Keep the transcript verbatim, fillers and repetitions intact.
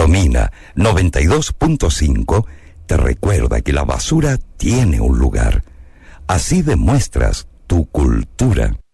Promina noventa y dos punto cinco te recuerda que la basura tiene un lugar. Así demuestras tu cultura.